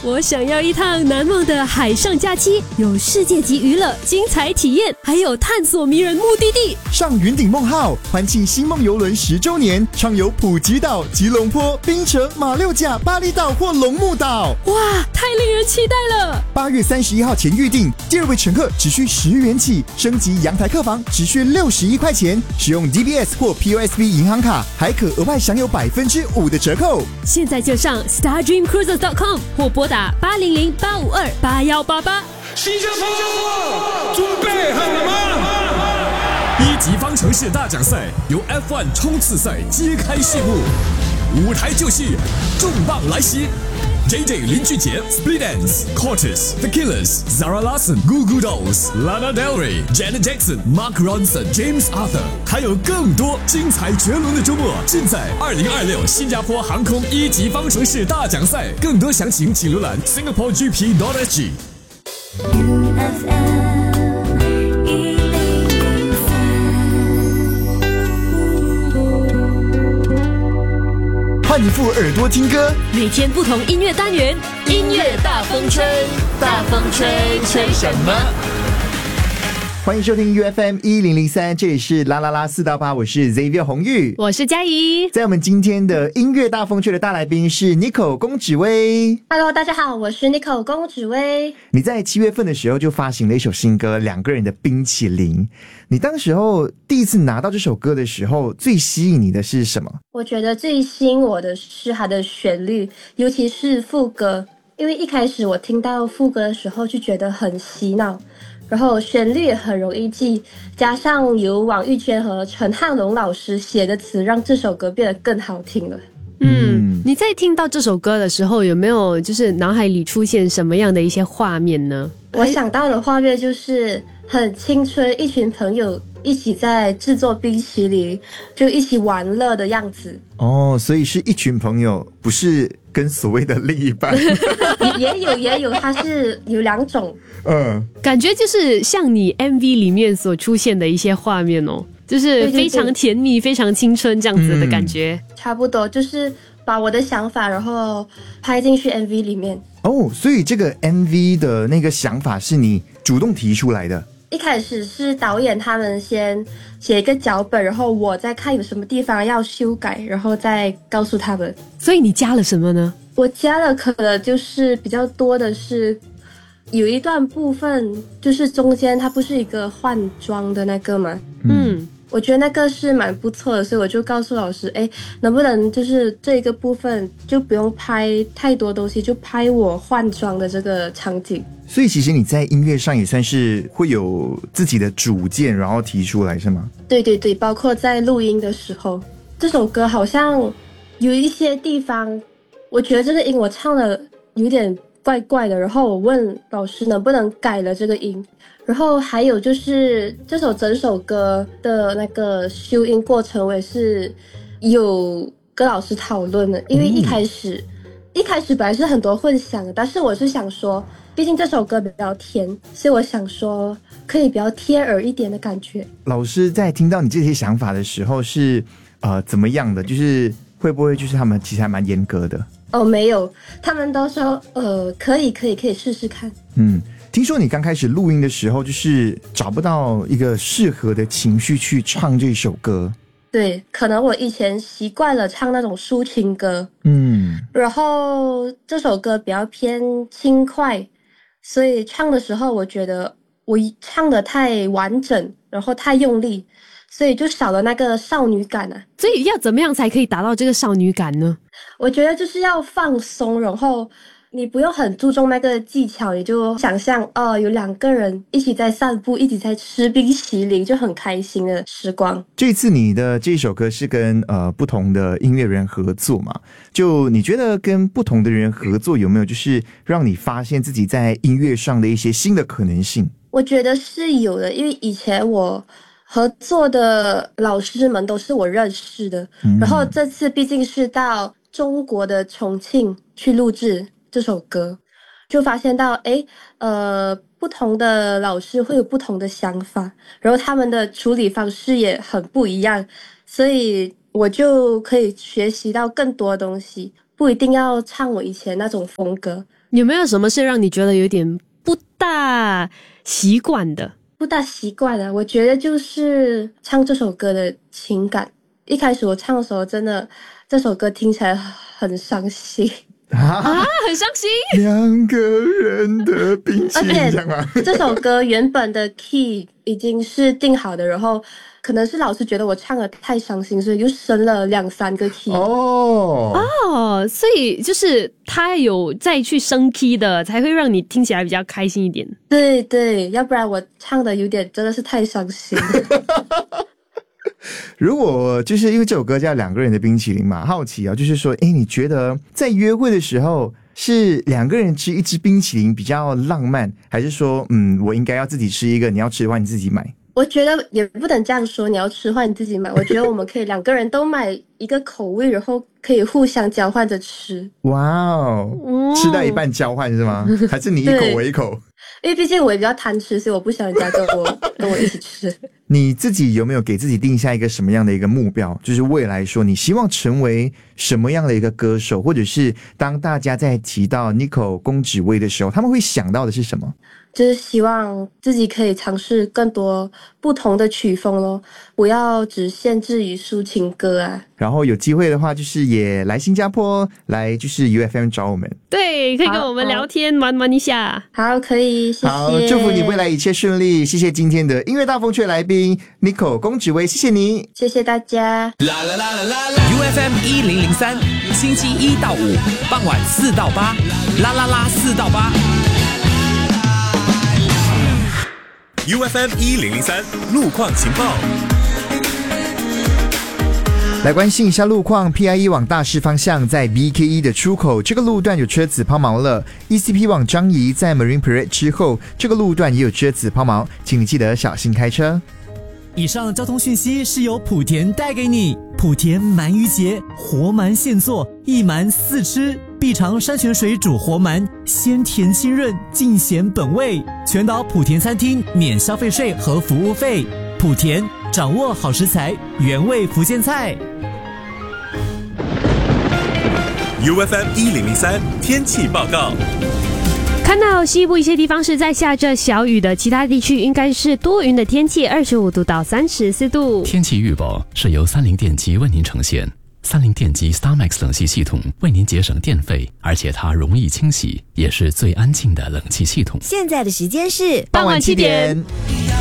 我想要一趟难忘的海上假期，有世界级娱乐、精彩体验，还有探索迷人目的地。 上云顶梦号，欢庆星梦邮轮10周年，畅游普吉岛、吉隆坡、槟城、马六甲、巴厘岛或龙目岛。 哇，太令人期待了 ！8月31号前预订，第2位乘客只需10元起，升级阳台客房只需61块钱，使用 DBS 或 POSB 银行卡，还可额外享有5%的折扣。 现在就上 StarDreamCruises.com 或拨打800-852-8188。 新加坡，准备好了吗？ 一级方程式大奖赛由 F1 冲刺赛揭开序幕，舞台就是重磅来袭。JJ 林俊杰、Split Enz、Cortez、The Killers、Zara Larsson、Goo Goo Dolls、Lana Del Rey、Janet Jackson、Mark Ronson、James Arthur， 还有更多精彩绝伦的周末，尽在2026新加坡航空一级方程式大奖赛。更多详情请浏览 singaporegp.sg。 换你副耳朵听歌， 每天不同音乐单元，音乐大风吹，大风吹，吹什么？ 欢迎收听 UFM 1003，这里是啦啦啦4到8，我是 Xavier 洪玉， 我是嘉怡。 在我们今天的音乐大风吹的大来宾是 Nicole 龚芷薇。 Hello， 大家好，我是 Nicole 龚芷薇。 你在7月份的时候就发行了一首新歌《两个人的冰淇淋》。你当时候第一次拿到这首歌的时候，最吸引你的是什么？ 我觉得最吸引我的是它的旋律，尤其是副歌。因为一开始我听到副歌的时候就觉得很洗脑，然后旋律也很容易记，加上由王玉娟和陈汉龙老师写的词，让这首歌变得更好听了。 你在听到这首歌的时候，有没有就是脑海里出现什么样的一些画面呢？ 我想到的画面就是很青春，一群朋友一起在制作冰淇淋，就一起玩乐的样子。 哦，所以是一群朋友，不是跟所谓的另一半。 也有，它是有2种。 感觉就是像你 MV 里面所出现的一些画面哦，就是非常甜蜜、非常青春这样子的感觉。 差不多就是把我的想法然后拍进去 MV 里面。 哦，所以这个 MV 的那个想法是你主动提出来的？ 一开始是导演他们先写一个脚本，然后我再看有什么地方要修改，然后再告诉他们。 所以你加了什么呢？ 我加了可能就是比较多的是有一段部分，就是中间它不是一个换装的那个吗？我觉得那个是蛮不错的，所以我就告诉老师，能不能就是这一个部分就不用拍太多东西，就拍我换装的这个场景。 所以其实你在音乐上也算是会有自己的主见，然后提出来是吗？ 对对对，包括在录音的时候，这首歌好像有一些地方，我觉得这个音我唱的有点怪怪的，然后我问老师能不能改了这个音。然后还有就是整首歌的那个修音过程，我也是有跟老师讨论的。因为一开始本来是很多混响的，但是我是想说，毕竟这首歌比较甜，所以我想说可以比较贴耳一点的感觉。 老师在听到你这些想法的时候是怎么样的？就是会不会就是他们其实还蛮严格的？ 哦，没有，他们都说可以试试看。 听说你刚开始录音的时候，就是找不到一个适合的情绪去唱这首歌。 对，可能我以前习惯了唱那种抒情歌，然后这首歌比较偏轻快，所以唱的时候我觉得我唱得太完整，然后太用力，所以就少了那个少女感啊。 所以要怎么样才可以达到这个少女感呢？ 我觉得就是要放松，然后你不用很注重那个技巧，你就想象有2个人一起在散步，一起在吃冰淇淋，就很开心的时光。 这次你的这首歌是跟不同的音乐人合作嘛？就你觉得跟不同的人合作有没有就是让你发现自己在音乐上的一些新的可能性？ 我觉得是有的，因为以前我合作的老师们都是我认识的，然后这次毕竟是到中国的重庆去录制这首歌，就发现到不同的老师会有不同的想法，然后他们的处理方式也很不一样，所以我就可以学习到更多东西，不一定要唱我以前那种风格， 有没有什么是让你觉得有点不大习惯的？ 不大习惯的，我觉得就是唱这首歌的情感。一开始我唱的时候，真的这首歌听起来很伤心啊，很伤心。 两个人的冰淇淋，这样吗？ 这首歌原本的 key 已经是定好的，然后可能是老师觉得我唱得太伤心，所以又升了2-3个 key。 所以就是他有再去升 key 的，才会让你听起来比较开心一点。 对对，要不然我唱的有点真的是太伤心了。 如果就是因为这首歌叫两个人的冰淇淋嘛，好奇啊，就是说，你觉得在约会的时候是两个人吃一支冰淇淋比较浪漫，还是说，我应该要自己吃一个，你要吃的话你自己买？ 我觉得也不能这样说，你要吃的话你自己买。我觉得我们可以两个人都买一个口味，然后可以互相交换着吃。 哇哦，吃到一半交换是吗？还是你一口我一口？ 因为毕竟我也比较贪吃，所以我不想人家跟我一起吃。 你自己有没有给自己定下一个什么样的一个目标？就是未来说你希望成为什么样的一个歌手，或者是当大家在提到 Nicole 龚芷薇的时候，他们会想到的是什么？ 就是希望自己可以尝试更多不同的曲风咯，不要只限制于抒情歌啊。 然后有机会的话，就是也来新加坡，来就是 UFM 找我们。 对，可以跟我们聊天玩一下。 好，可以，谢谢。 好，祝福你未来一切顺利。谢谢今天的音乐大风趣来宾 Nicole 龚芷薇，谢谢你， 谢谢大家。 UFM 1003，星期1到5傍晚4到8，啦啦啦4到8。 UFM 1003路况情报。 来关心一下路况 ，PIE 往大势方向在 BKE 的出口，这个路段有车子抛锚了。ECP 往樟宜在 Marine Parade 之后，这个路段也有车子抛锚，请你记得小心开车。 以上交通讯息是由莆田带给你。莆田鳗鱼节，活鳗现做，一鳗4吃，必尝山泉水煮活鳗，鲜甜清润，尽显本味。全岛莆田餐厅免消费税和服务费。莆田掌握好食材，原味福建菜。 UFM 1003天气报告。 看到西部一些地方是在下着小雨的，其他地区应该是多云的天气，25度到34度。 天气预报是由三菱电机为您呈现。三菱电机 StarMax 冷气系统为您节省电费，而且它容易清洗，也是最安静的冷气系统。 现在的时间是傍晚7点。